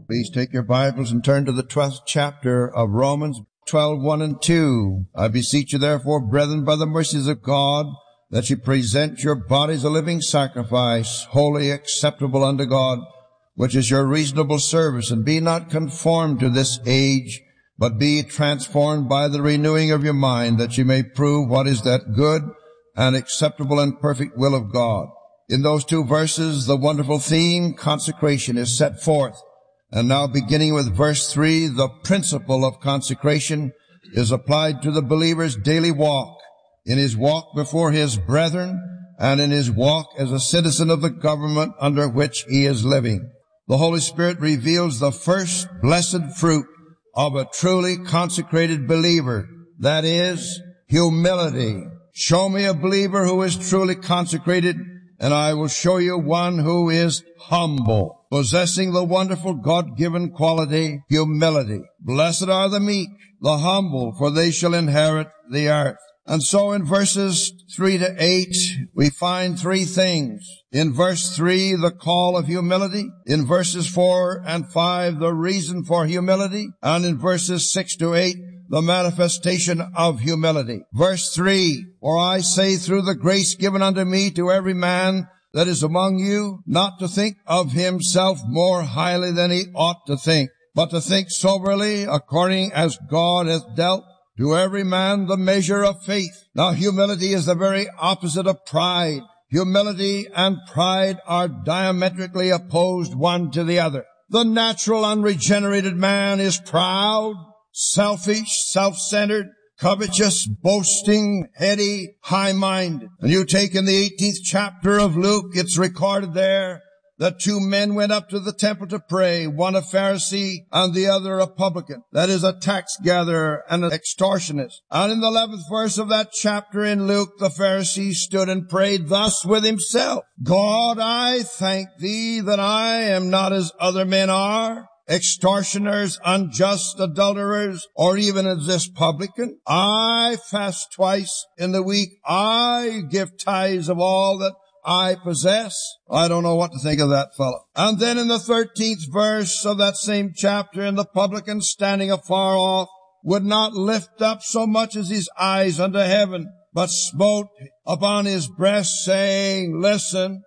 Please take your Bibles and turn to the 12th chapter of Romans 12:1 and 2. I beseech you therefore, brethren, by the mercies of God, that ye present your bodies a living sacrifice, wholly acceptable unto God, which is your reasonable service. And be not conformed to this age, but be transformed by the renewing of your mind, that ye may prove what is that good and acceptable and perfect will of God. In those two verses, the wonderful theme, consecration, is set forth. And now beginning with verse 3, the principle of consecration is applied to the believer's daily walk, in his walk before his brethren, and in his walk as a citizen of the government under which he is living. The Holy Spirit reveals the first blessed fruit of a truly consecrated believer, that is, humility. Show me a believer who is truly consecrated, and I will show you one who is humble, possessing the wonderful God-given quality, humility. Blessed are the meek, the humble, for they shall inherit the earth. And so in verses 3 to 8, we find three things. In verse 3, the call of humility. In verses 4 and 5, the reason for humility. And in verses 6 to 8, the manifestation of humility. Verse 3, for I say through the grace given unto me to every man that is among you, not to think of himself more highly than he ought to think, but to think soberly, according as God hath dealt to every man the measure of faith. Now humility is the very opposite of pride. Humility and pride are diametrically opposed one to the other. The natural unregenerated man is proud, selfish, self-centered, covetous, boasting, heady, high-minded. And you take in the 18th chapter of Luke, it's recorded there that two men went up to the temple to pray, one a Pharisee and the other a publican. That is a tax gatherer and an extortionist. And in the 11th verse of that chapter in Luke, the Pharisee stood and prayed thus with himself, God, I thank thee that I am not as other men are, extortioners, unjust, adulterers, or even as this publican. I fast twice in the week. I give tithes of all that I possess. I don't know what to think of that fellow. And then in the 13th verse of that same chapter, in the publican standing afar off, would not lift up so much as his eyes unto heaven, but smote upon his breast, saying, listen,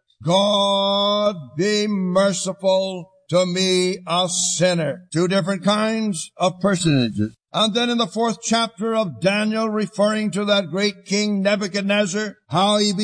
God be merciful to me, a sinner. Two different kinds of personages. And then in the 4th chapter of Daniel, referring to that great king Nebuchadnezzar, how he